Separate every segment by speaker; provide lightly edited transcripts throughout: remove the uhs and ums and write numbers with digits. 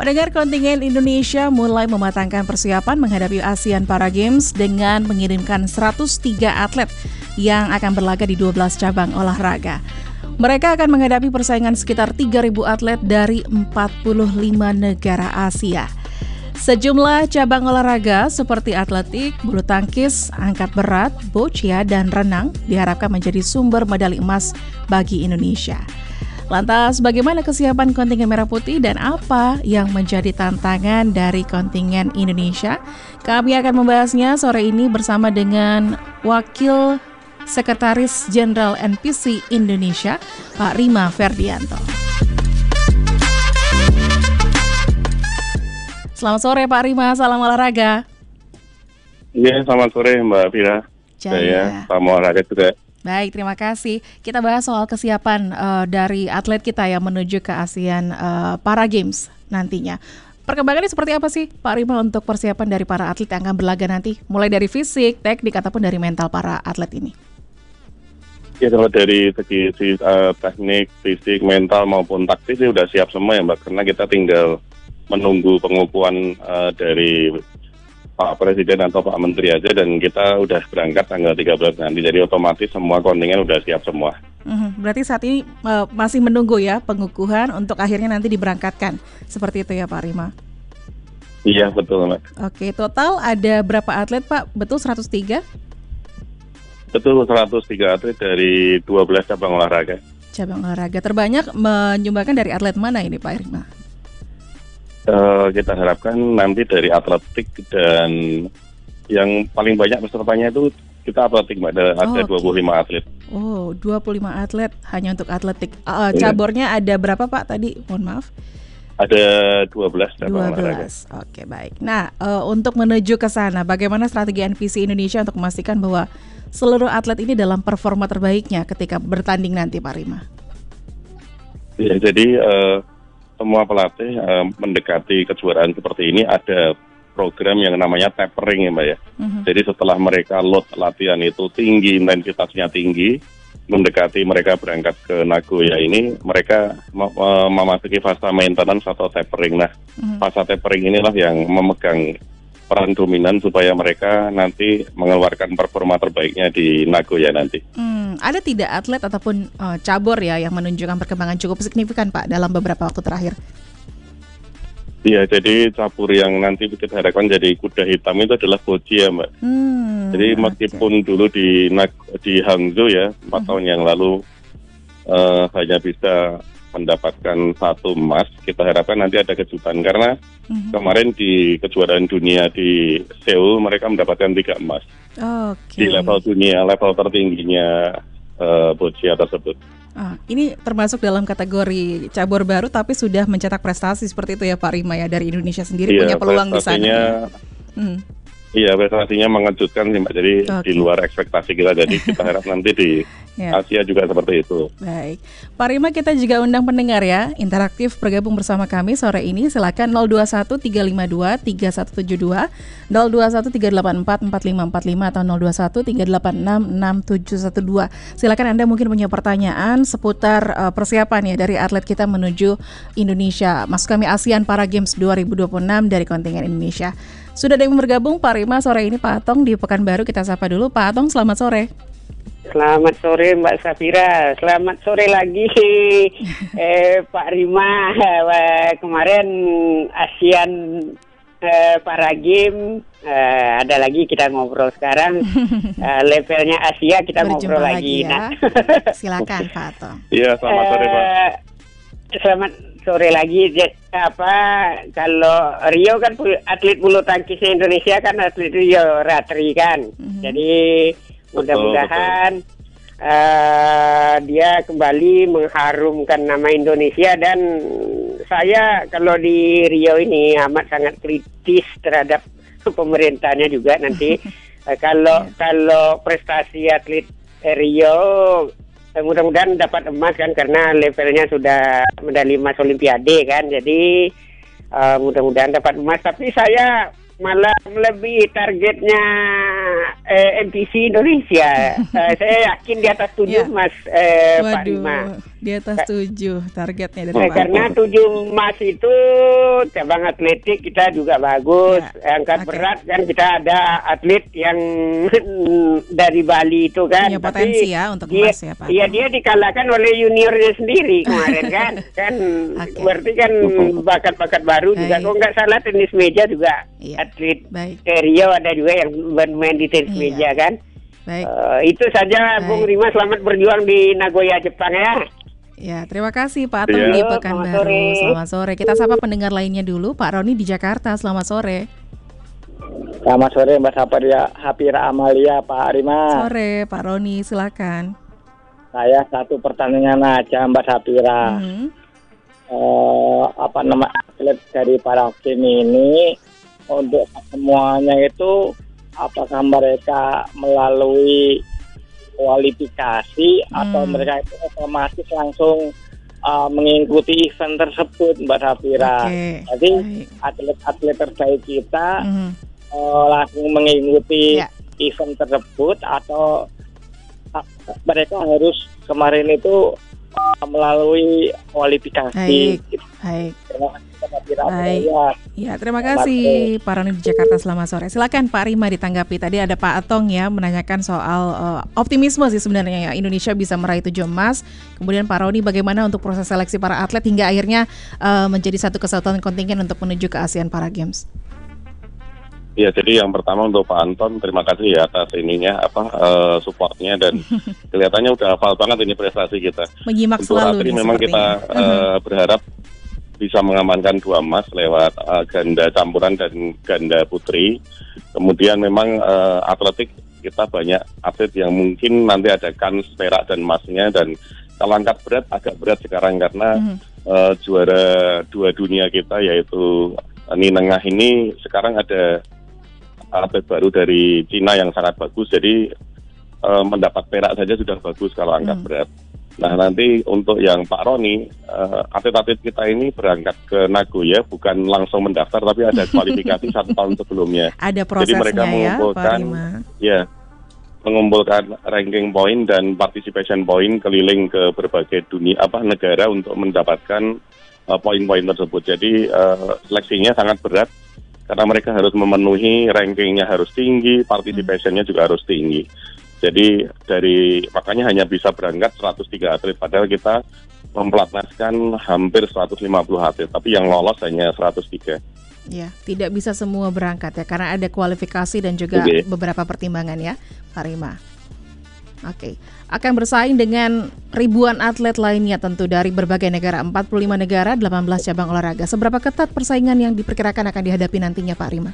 Speaker 1: Pendengar, kontingen Indonesia mulai mematangkan persiapan menghadapi ASEAN Para Games dengan mengirimkan 103 atlet yang akan berlaga di 12 cabang olahraga. Mereka akan menghadapi persaingan sekitar 3.000 atlet dari 45 negara Asia. Sejumlah cabang olahraga seperti atletik, bulu tangkis, angkat berat, boccia, dan renang diharapkan menjadi sumber medali emas bagi Indonesia. Lantas, bagaimana kesiapan kontingen Merah Putih dan apa yang menjadi tantangan dari kontingen Indonesia? Kami akan membahasnya sore ini bersama dengan Wakil Sekretaris Jenderal NPC Indonesia, Pak Rima Ferdianto. Selamat sore Pak Rima, salam olahraga.
Speaker 2: Iya, selamat sore Mbak Fira. Saya salam olahraga juga.
Speaker 1: Baik, terima kasih. Kita bahas soal kesiapan dari atlet kita yang menuju ke ASEAN Para Games nantinya. Perkembangannya seperti apa sih Pak Rima untuk persiapan dari para atlet yang akan berlaga nanti? Mulai dari fisik, teknik, ataupun dari mental para atlet ini?
Speaker 2: Ya, kalau dari segi teknik, fisik, mental maupun taktis sudah siap semua ya Mbak. Karena kita tinggal menunggu pengukuhan dari Pak Presiden atau Pak Menteri aja, dan kita udah berangkat tanggal 13 nanti, jadi otomatis semua kontingen udah siap semua.
Speaker 1: Berarti saat ini masih menunggu ya pengukuhan untuk akhirnya nanti diberangkatkan, seperti itu ya Pak Rima?
Speaker 2: Iya, betul Mbak.
Speaker 1: Oke, total ada berapa atlet Pak? Betul 103?
Speaker 2: Betul, 103 atlet dari 12 cabang olahraga.
Speaker 1: Cabang olahraga terbanyak menyumbangkan dari atlet mana ini Pak Rima?
Speaker 2: Kita harapkan nanti dari atletik, dan yang paling banyak pesertanya itu kita atletik Mbak, ada 25 atlet.
Speaker 1: Oh, 25 atlet hanya untuk atletik. Cabornya ada berapa Pak tadi? Mohon maaf.
Speaker 2: Ada 12 cabang olahraga.
Speaker 1: Oke, baik. Nah, untuk menuju ke sana, bagaimana strategi NPC Indonesia untuk memastikan bahwa seluruh atlet ini dalam performa terbaiknya ketika bertanding nanti Pak Rima?
Speaker 2: Ya, jadi semua pelatih mendekati kejuaraan seperti ini ada program yang namanya tapering ya Mbak ya. Jadi setelah mereka load latihan itu tinggi, intensitasnya tinggi, mendekati mereka berangkat ke Nagoya ini, mereka memasuki fase maintenance atau tapering. Nah, fase tapering inilah yang memegang peran dominan supaya mereka nanti mengeluarkan performa terbaiknya di Nagoya nanti.
Speaker 1: Ada tidak atlet ataupun cabur ya yang menunjukkan perkembangan cukup signifikan Pak dalam beberapa waktu terakhir?
Speaker 2: Iya, jadi cabur yang nanti kita harapkan jadi kuda hitam itu adalah boccia Mbak. Jadi meskipun dulu di Hangzhou ya 4 tahun yang lalu hanya bisa mendapatkan 1 emas, kita harapkan nanti ada kejutan karena kemarin di kejuaraan dunia di Seoul mereka mendapatkan 3 emas. Di level dunia, level tertingginya boccia tersebut.
Speaker 1: Ini termasuk dalam kategori cabur baru tapi sudah mencetak prestasi seperti itu ya Pak Rima ya, dari Indonesia sendiri punya peluang di sana. Iya, prestasinya mengejutkan sih Mbak, jadi di luar ekspektasi kita, jadi kita harap nanti di Asia juga seperti itu. Baik, Pak Rima, kita juga undang pendengar ya, interaktif bergabung bersama kami sore ini. Silakan 021-352-3172, 021-384-4545 atau 021-386-6712. Silakan Anda mungkin punya pertanyaan seputar persiapan ya dari atlet kita menuju Indonesia, masuk kami ASEAN Para Games 2026 dari kontingen Indonesia. Sudah ada yang bergabung Pak Rima sore ini, Pak Atong di Pekanbaru. Kita sapa dulu Pak Atong, selamat sore.
Speaker 3: Selamat sore Mbak Safira, selamat sore lagi Pak Rima. Kemarin ASEAN Para Games, ada lagi kita ngobrol sekarang. Levelnya Asia kita ngobrol lagi ya.
Speaker 1: Silakan Pak Atong.
Speaker 2: Iya, selamat sore Pak.
Speaker 3: Selamat sore lagi. Kalau Rio kan atlet bulu tangkisnya Indonesia kan atlet Rio Ratri kan. Jadi mudah-mudahan dia kembali mengharumkan nama Indonesia, dan saya kalau di Rio ini amat sangat kritis terhadap pemerintahnya juga nanti. Kalau prestasi atlet Rio mudah-mudahan dapat emas kan, karena levelnya sudah medali emas Olimpiade kan, jadi mudah-mudahan dapat emas. Tapi saya malah melebihi targetnya MPC Indonesia. Saya yakin di atas 7 Mas Pak Rima.
Speaker 1: Di atas 7 targetnya dari Pak.
Speaker 3: Karena 7 emas itu cabang atletik kita juga bagus. Angkat berat kan kita ada atlet yang dari Bali itu kan.
Speaker 1: Punya potensi ya untuk emas ya Pak.
Speaker 3: Iya, dia dikalahkan oleh juniornya sendiri kemarin kan. Berarti kan bakat-bakat baru juga. Kalau nggak salah tenis meja juga atlet Rio ada juga yang bermain di tenis meja kan. Baik. Itu saja Bung Rima, selamat berjuang di Nagoya, Jepang ya.
Speaker 1: Ya, terima kasih Pak Atom di Pekanbaru. Selamat sore. Kita sapa pendengar lainnya dulu. Pak Roni di Jakarta, selamat sore.
Speaker 4: Selamat sore Mbak Hapira Amalia, Pak Rima.
Speaker 1: Sore Pak Roni, silakan.
Speaker 4: Saya satu pertanyaan aja Mbak Hapira. Atlet dari para hakim ini untuk semuanya itu apakah mereka melalui kualifikasi atau mereka itu otomatis langsung mengikuti event tersebut Mbak Hapira. Jadi atlet-atlet terbaik kita langsung mengikuti event tersebut atau mereka harus kemarin itu melalui kualifikasi.
Speaker 1: Baik. Ya, terima kasih Pak Roni di Jakarta, selamat sore. Silakan Pak Rima ditanggapi. Tadi ada Pak Atong ya menanyakan soal optimisme sih sebenarnya ya Indonesia bisa meraih 7 emas. Kemudian Pak Roni bagaimana untuk proses seleksi para atlet hingga akhirnya menjadi satu kesatuan kontingen untuk menuju ke ASEAN Para Games.
Speaker 2: Ya, jadi yang pertama untuk Pak Anton, terima kasih ya atas supportnya dan kelihatannya udah hafal banget ini prestasi kita.
Speaker 1: Menyimak
Speaker 2: untuk
Speaker 1: selalu
Speaker 2: nih, memang kita berharap bisa mengamankan 2 emas lewat ganda campuran dan ganda putri. Kemudian memang atletik kita banyak atlet yang mungkin nanti ada kans perak dan emasnya, dan kalau angkat berat agak berat sekarang karena juara 2 dunia kita yaitu Ninengah ini sekarang ada atlet baru dari Cina yang sangat bagus, jadi mendapat perak saja sudah bagus kalau angkat berat. Nah, nanti untuk yang Pak Roni, atlet-atlet kita ini berangkat ke Nagoya bukan langsung mendaftar, tapi ada kualifikasi 1 tahun sebelumnya.
Speaker 1: Ada prosesnya.
Speaker 2: Jadi mereka mengumpulkan, mengumpulkan ranking point dan participation point keliling ke berbagai negara untuk mendapatkan poin-poin tersebut. Jadi seleksinya sangat berat karena mereka harus memenuhi rankingnya harus tinggi, participationnya juga harus tinggi. Jadi makanya hanya bisa berangkat 103 atlet, padahal kita memplatnaskan hampir 150 atlet, tapi yang lolos hanya 103.
Speaker 1: Ya, tidak bisa semua berangkat ya, karena ada kualifikasi dan juga beberapa pertimbangan ya, Pak Rima. Oke, akan bersaing dengan ribuan atlet lainnya tentu dari berbagai negara, 45 negara, 18 cabang olahraga. Seberapa ketat persaingan yang diperkirakan akan dihadapi nantinya Pak Rima?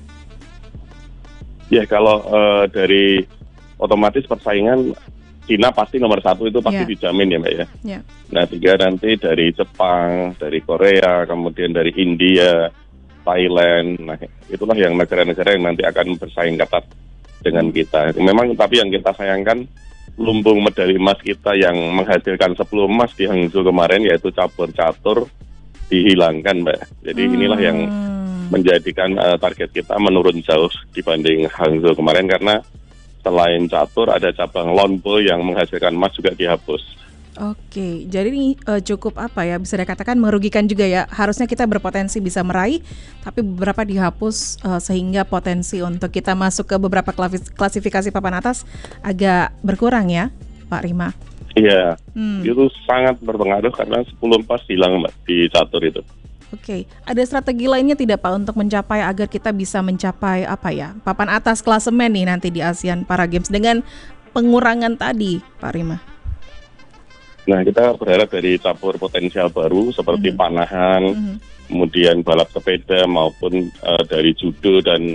Speaker 2: Ya, kalau dari otomatis persaingan Cina pasti nomor 1 itu pasti dijamin ya Mbak ya. Nah, 3 nanti dari Jepang, dari Korea, kemudian dari India, Thailand. Nah, itulah yang negara-negara yang nanti akan bersaing ketat dengan kita. Memang tapi yang kita sayangkan lumbung medali emas kita yang menghasilkan 10 emas di Hangzhou kemarin yaitu cabur catur dihilangkan Mbak. Jadi inilah yang menjadikan target kita menurun jauh dibanding Hangzhou kemarin, karena selain catur ada cabang lawn ball yang menghasilkan emas juga dihapus.
Speaker 1: Oke, jadi ini cukup bisa dikatakan merugikan juga ya. Harusnya kita berpotensi bisa meraih, tapi beberapa dihapus sehingga potensi untuk kita masuk ke beberapa klasifikasi papan atas agak berkurang ya, Pak Rima.
Speaker 2: Iya, itu sangat berpengaruh karena 10 emas hilang Mbak di catur itu.
Speaker 1: Oke, ada strategi lainnya tidak Pak untuk mencapai agar kita bisa mencapai papan atas klasemen nih nanti di ASEAN Para Games dengan pengurangan tadi, Pak Rima?
Speaker 2: Nah, kita berharap dari cabur potensial baru seperti panahan, kemudian balap sepeda maupun dari judo dan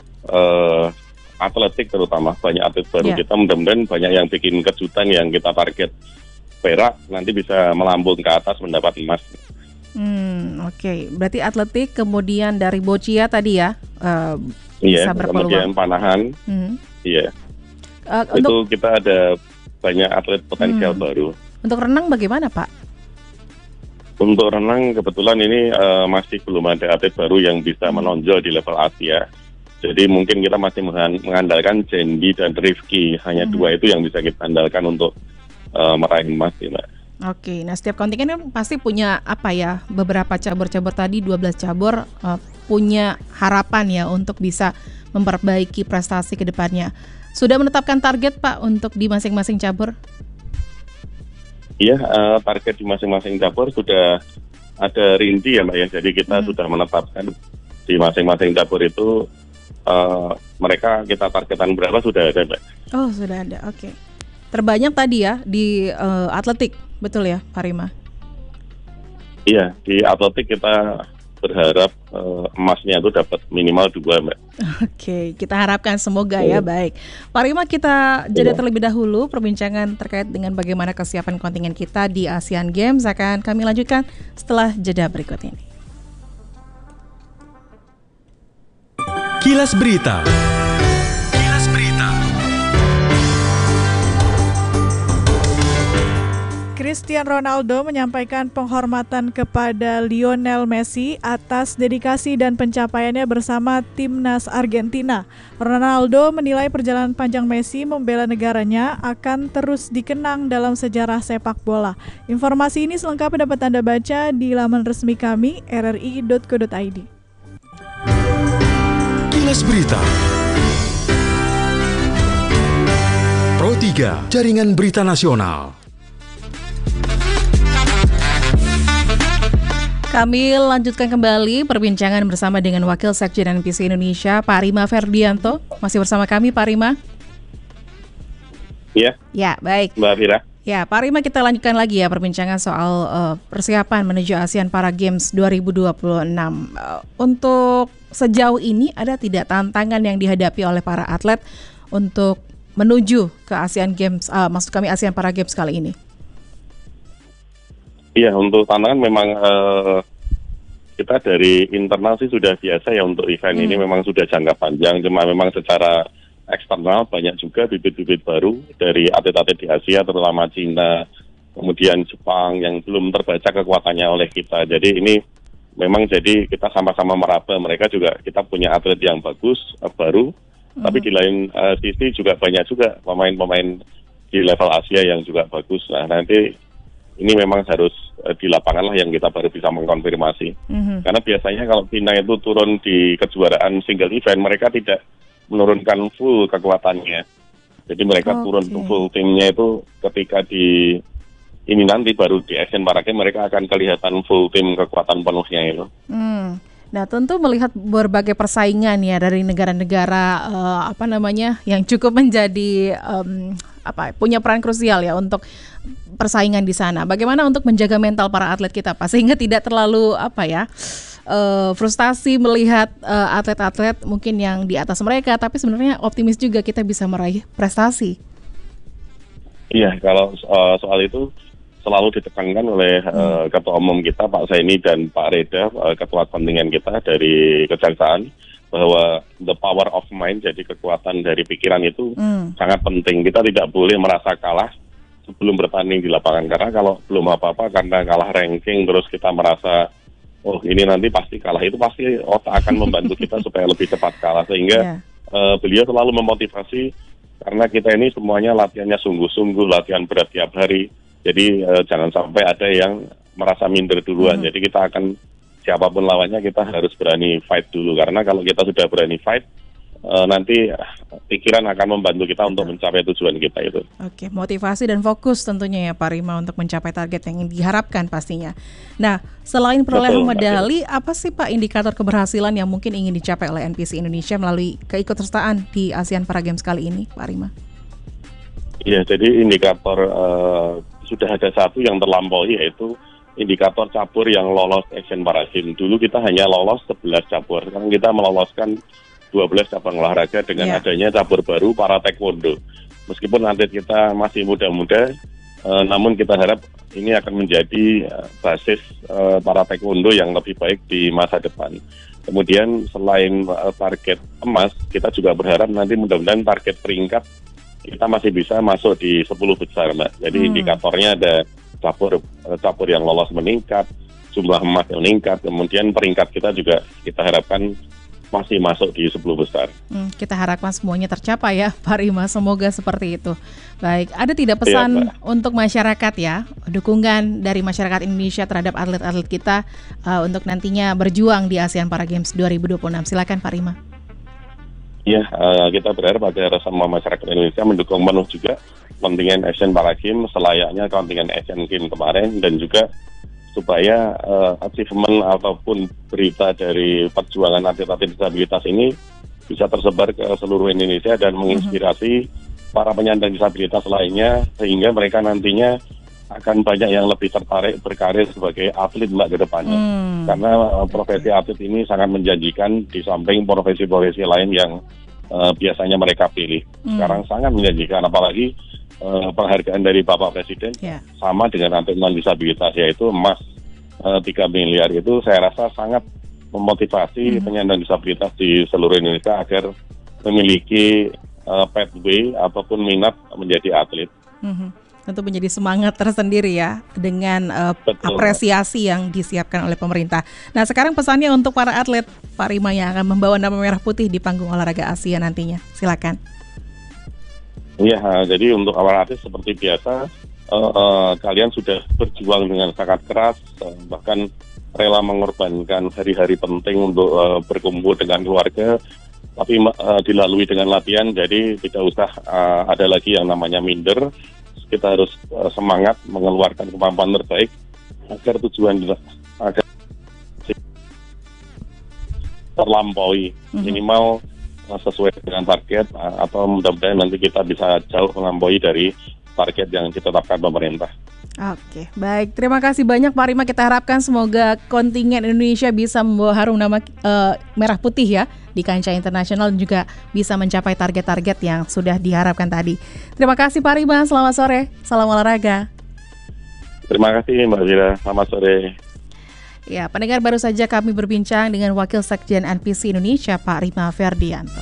Speaker 2: atletik terutama, banyak atlet baru kita, mudah-mudahan banyak yang bikin kejutan yang kita target perak nanti bisa melambung ke atas mendapat emas.
Speaker 1: Oke. Berarti atletik, kemudian dari boccia tadi ya bisa berpeluang.
Speaker 2: Kemudian panahan, itu kita ada banyak atlet potensial baru.
Speaker 1: Untuk renang bagaimana Pak?
Speaker 2: Untuk renang kebetulan ini masih belum ada atlet baru yang bisa menonjol di level Asia. Jadi mungkin kita masih mengandalkan Jendi dan Rifki, hanya dua itu yang bisa kita andalkan untuk meraih emas ya, Mbak.
Speaker 1: Oke, nah setiap kontingen kan pasti punya beberapa cabur-cabur tadi 12 cabur punya harapan ya untuk bisa memperbaiki prestasi ke depannya. Sudah menetapkan target Pak untuk di masing-masing cabur?
Speaker 2: Iya, target di masing-masing cabur sudah ada rinci ya Mbak ya. Jadi kita sudah menetapkan di masing-masing cabur itu mereka kita targetan berapa sudah ada Mbak.
Speaker 1: Oh sudah ada, oke. Terbanyak tadi ya di atletik, betul ya Pak Rima?
Speaker 2: Iya, di atletik kita berharap emasnya itu dapat minimal 2 Mbak.
Speaker 1: Oke, kita harapkan semoga ya. Baik Pak Rima, kita jeda terlebih dahulu perbincangan terkait dengan bagaimana kesiapan kontingen kita di Asian Games akan kami lanjutkan setelah jeda berikut ini.
Speaker 5: Kilas Berita.
Speaker 6: Cristiano Ronaldo menyampaikan penghormatan kepada Lionel Messi atas dedikasi dan pencapaiannya bersama timnas Argentina. Ronaldo menilai perjalanan panjang Messi membela negaranya akan terus dikenang dalam sejarah sepak bola. Informasi ini selengkapnya dapat Anda baca di laman resmi kami rri.co.id.
Speaker 5: Kilas Berita. Pro 3, Jaringan Berita Nasional.
Speaker 1: Kami lanjutkan kembali perbincangan bersama dengan Wakil Sekjen NPC Indonesia, Pak Rima Ferdianto. Masih bersama kami, Pak Rima?
Speaker 2: Iya.
Speaker 1: Ya, baik.
Speaker 2: Mbak Fira.
Speaker 1: Ya, Pak Rima, kita lanjutkan lagi ya perbincangan soal persiapan menuju ASEAN Para Games 2026. Untuk sejauh ini ada tidak tantangan yang dihadapi oleh para atlet untuk menuju ke ASEAN Games, maksud kami ASEAN Para Games kali ini?
Speaker 2: Iya, untuk tantangan memang kita dari internal sih sudah biasa ya untuk event ini memang sudah jangka panjang, cuma memang secara eksternal banyak juga bibit-bibit baru dari atlet-atlet di Asia, terutama Cina, kemudian Jepang yang belum terbaca kekuatannya oleh kita. Jadi ini memang jadi kita sama-sama meraba, mereka juga kita punya atlet yang bagus, baru, tapi di lain sisi juga banyak juga pemain-pemain di level Asia yang juga bagus. Nah nanti ini memang harus di lapangan lah yang kita baru bisa mengkonfirmasi. Karena biasanya kalau China itu turun di kejuaraan single event, mereka tidak menurunkan full kekuatannya. Jadi mereka turun full timnya itu ketika di ini nanti baru di Asian Para Games mereka akan kelihatan full tim kekuatan penuhnya itu.
Speaker 1: Nah, tentu melihat berbagai persaingan ya dari negara-negara yang cukup menjadi punya peran krusial ya untuk persaingan di sana. Bagaimana untuk menjaga mental para atlet kita, Pak, sehingga tidak terlalu frustasi melihat atlet-atlet mungkin yang di atas mereka, tapi sebenarnya optimis juga kita bisa meraih prestasi.
Speaker 2: Iya, kalau soal itu selalu ditekankan oleh Ketua Umum kita Pak Zaini dan Pak Reda, Ketua Kontingen kita dari Kejaksaan, bahwa the power of mind, jadi kekuatan dari pikiran itu sangat penting. Kita tidak boleh merasa kalah sebelum bertanding di lapangan, karena kalau belum apa-apa karena kalah ranking terus kita merasa ini nanti pasti kalah, itu pasti otak akan membantu kita supaya lebih cepat kalah, sehingga beliau selalu memotivasi karena kita ini semuanya latihannya sungguh-sungguh, latihan berat tiap hari. Jadi jangan sampai ada yang merasa minder duluan. Jadi kita akan siapapun lawannya kita harus berani fight dulu, karena kalau kita sudah berani fight nanti pikiran akan membantu kita untuk mencapai tujuan kita itu.
Speaker 1: Oke, motivasi dan fokus tentunya ya Pak Rima untuk mencapai target yang diharapkan pastinya. Nah, selain perolehan medali, apa sih Pak indikator keberhasilan yang mungkin ingin dicapai oleh NPC Indonesia melalui keikutsertaan di ASEAN Para Games kali ini, Pak Rima?
Speaker 2: Iya, jadi indikator sudah ada satu yang terlampaui, yaitu indikator cabur yang lolos Asian Para Games. Dulu kita hanya lolos 11 cabur, sekarang kita meloloskan 12 cabang olahraga dengan adanya cabur baru para taekwondo. Meskipun atlet kita masih muda-muda, namun kita harap ini akan menjadi basis para taekwondo yang lebih baik di masa depan. Kemudian selain target emas, kita juga berharap nanti mudah-mudahan target peringkat kita masih bisa masuk di 10 besar, Mbak. Jadi indikatornya ada cabur yang lolos meningkat, jumlah emas yang meningkat, kemudian peringkat kita juga kita harapkan masih masuk di 10 besar.
Speaker 1: Kita harapkan semuanya tercapai ya Pak Rima, semoga seperti itu. Baik, ada tidak pesan untuk masyarakat ya, dukungan dari masyarakat Indonesia terhadap atlet-atlet kita untuk nantinya berjuang di ASEAN Para Games 2026? Silakan Pak Rima.
Speaker 2: Ya, kita berharap agar semua masyarakat Indonesia mendukung penuh juga kontingen Asian Para Games selayaknya kontingen Asian Games kemarin, dan juga supaya achievement ataupun berita dari perjuangan atlet-atlet disabilitas ini bisa tersebar ke seluruh Indonesia dan menginspirasi para penyandang disabilitas lainnya, sehingga mereka nantinya akan banyak yang lebih tertarik berkarir sebagai atlet ke depannya. Karena profesi atlet ini sangat menjanjikan di samping profesi-profesi lain yang biasanya mereka pilih. Sekarang sangat menjanjikan, apalagi penghargaan dari Bapak Presiden sama dengan atlet non disabilitas, yaitu emas 3 miliar. Itu saya rasa sangat memotivasi penyandang disabilitas di seluruh Indonesia agar memiliki pathway ataupun minat menjadi atlet.
Speaker 1: Tentu menjadi semangat tersendiri ya dengan apresiasi yang disiapkan oleh pemerintah. Nah, sekarang pesannya untuk para atlet Pak Rima yang akan membawa nama merah putih di panggung olahraga Asia nantinya. Silakan.
Speaker 2: Iya, jadi untuk awal atlet seperti biasa, kalian sudah berjuang dengan sangat keras, bahkan rela mengorbankan hari-hari penting untuk berkumpul dengan keluarga, tapi dilalui dengan latihan, jadi tidak usah ada lagi yang namanya minder. Kita harus semangat mengeluarkan kemampuan terbaik agar tujuan agar terlampaui, minimal sesuai dengan target, atau mudah-mudahan nanti kita bisa jauh melampaui dari target yang ditetapkan pemerintah.
Speaker 1: Oke, baik. Terima kasih banyak Pak Rima. Kita harapkan semoga kontingen Indonesia bisa membawa harum nama merah putih ya di kancah internasional, dan juga bisa mencapai target-target yang sudah diharapkan tadi. Terima kasih Pak Rima. Selamat sore. Salam olahraga.
Speaker 2: Terima kasih Mbak Zira. Selamat sore.
Speaker 1: Ya, pendengar, baru saja kami berbincang dengan Wakil Sekjen NPC Indonesia, Pak Rima Ferdianto.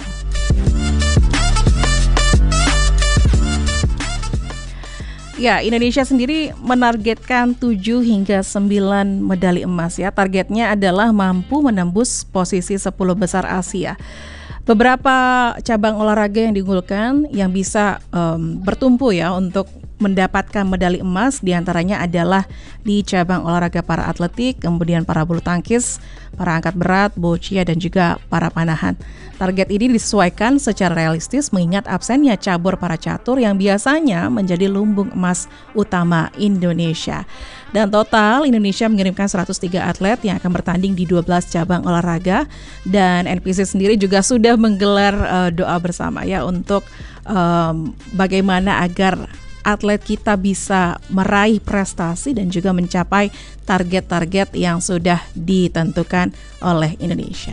Speaker 1: Ya, Indonesia sendiri menargetkan 7 hingga 9 medali emas ya. Targetnya adalah mampu menembus posisi 10 besar Asia. Beberapa cabang olahraga yang diunggulkan yang bisa bertumpu ya untuk mendapatkan medali emas, diantaranya adalah di cabang olahraga para atletik, kemudian para bulu tangkis, para angkat berat, boccia, dan juga para panahan. Target ini disesuaikan secara realistis mengingat absennya cabur para catur yang biasanya menjadi lumbung emas utama Indonesia. Dan total Indonesia mengirimkan 103 atlet yang akan bertanding di 12 cabang olahraga, dan NPC sendiri juga sudah menggelar doa bersama ya untuk bagaimana agar atlet kita bisa meraih prestasi dan juga mencapai target-target yang sudah ditentukan oleh Indonesia.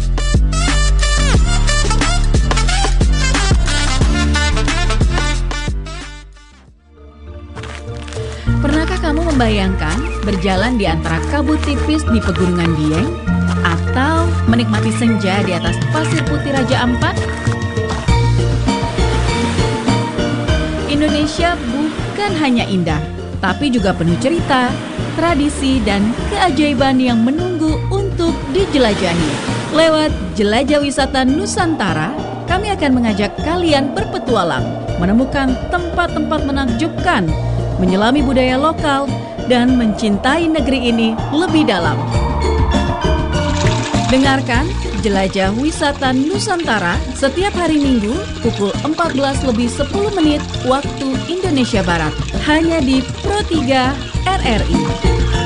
Speaker 7: Pernahkah kamu membayangkan berjalan di antara kabut tipis di Pegunungan Dieng atau menikmati senja di atas pasir putih Raja Ampat? Indonesia bukan hanya indah, tapi juga penuh cerita, tradisi, dan keajaiban yang menunggu untuk dijelajahi. Lewat Jelajah Wisata Nusantara, kami akan mengajak kalian berpetualang, menemukan tempat-tempat menakjubkan, menyelami budaya lokal, dan mencintai negeri ini lebih dalam. Dengarkan Jelajah Wisata Nusantara setiap hari Minggu pukul 14:10 waktu Indonesia Barat, hanya di Pro 3 RRI.